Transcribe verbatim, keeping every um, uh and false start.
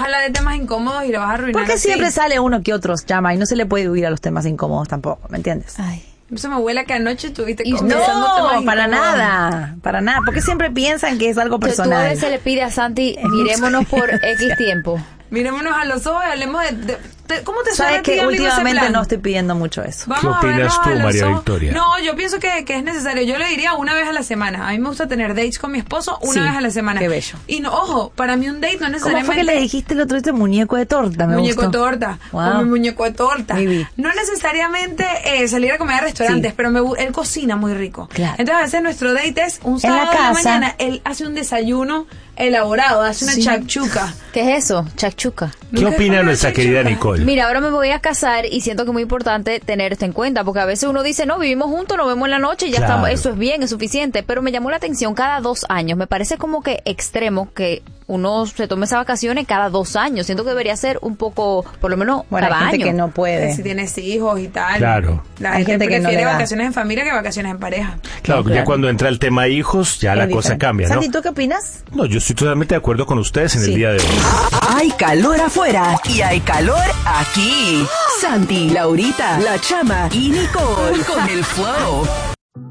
hablar de temas incómodos y lo vas a arruinar. Porque así. siempre sale uno que otros llama y no se le puede huir a los temas incómodos tampoco, ¿me entiendes? Ay. Eso me huele que anoche estuviste Y conversando No, temas para incómodos. nada, para nada. Porque siempre piensan que es algo Tú a personal. veces le pide a Santi, mirémonos por X tiempo. Mirémonos a los ojos y hablemos de... de- de- ¿Cómo te suena a Sabes ti, que amigo, ese últimamente plan? no estoy pidiendo mucho eso. Vamos ¿Qué a opinas vernos tú, a los María ojos. Victoria? No, yo pienso que, que es necesario. Yo le diría una vez a la semana. A mí me gusta tener dates con mi esposo una Sí, vez a la semana. qué bello. Y no, ojo, para mí un date no es ¿Cómo necesariamente... fue que le dijiste el otro día este muñeco de torta? Me muñeco gustó. torta, Wow. con mi muñeco de torta. Maybe. No necesariamente eh, salir a comer a restaurantes, Sí. pero me, gu- él cocina muy rico. Claro. Entonces a veces nuestro date es un En sábado la de la casa. mañana, él hace un desayuno elaborado, hace una Sí. chacchuca. ¿Qué es eso? Chachuca. ¿Qué ¿Nunca opina comió nuestra chacchuca? querida Nicole? Mira, ahora me voy a casar y siento que es muy importante tener esto en cuenta, porque a veces uno dice, no, vivimos juntos, nos vemos en la noche y ya Claro. estamos, eso es bien, es suficiente, pero me llamó la atención cada dos años, me parece como que extremo que uno se tome esas vacaciones cada dos años, siento que debería ser un poco, por lo menos Bueno, hay cada gente año. que no puede. Si tienes hijos y tal. Claro. La Hay gente, gente que no prefiere le da. vacaciones en familia que vacaciones en pareja. Claro, Claro. ya cuando entra el tema hijos, ya Es la cosa diferente. cambia, ¿no? Santi, ¿tú qué opinas? No, yo estoy totalmente de acuerdo con ustedes en el Sí. día de hoy. Hay calor afuera y hay calor aquí. Santi, Laurita, La Chama y Nicole con el flow.